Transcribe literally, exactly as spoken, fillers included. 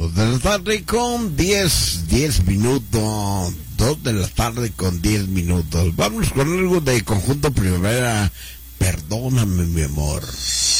dos de la tarde con diez, diez minutos. dos de la tarde con diez minutos. Vamos con algo de Conjunto Primavera. Perdóname, mi amor.